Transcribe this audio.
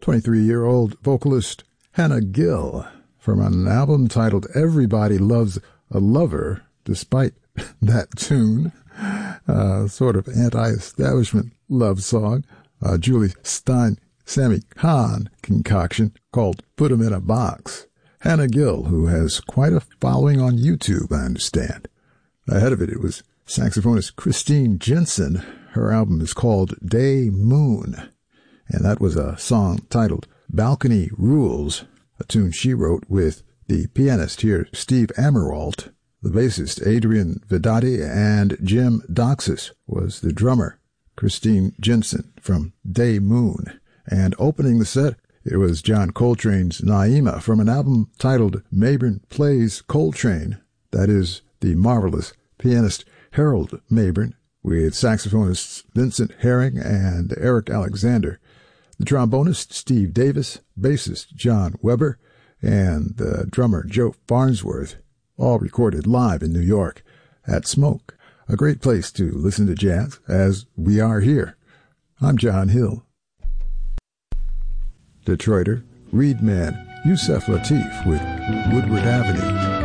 23-year-old vocalist Hannah Gill from an album titled Everybody Loves a Lover, despite that tune, sort of anti-establishment love song, Julie Stein, Sammy Kahn concoction called Put 'Em in a Box. Hannah Gill, who has quite a following on YouTube, I understand. Ahead of it was saxophonist Christine Jensen. Her album is called Day Moon, and that was a song titled Balcony Rules, a tune she wrote with the pianist here, Steve Amerwalt. The bassist, Adrian Vedati, and Jim Doxis was the drummer. Christine Jensen from Day Moon. And opening the set, it was John Coltrane's Naima from an album titled Mabern Plays Coltrane. That is the marvelous pianist Harold Mabern, with saxophonists Vincent Herring and Eric Alexander, the trombonist Steve Davis, bassist John Weber, and the drummer Joe Farnsworth, all recorded live in New York at Smoke, a great place to listen to jazz, as we are here. I'm John Hill. Detroiter, Reed man Yusef Lateef with Woodward Avenue.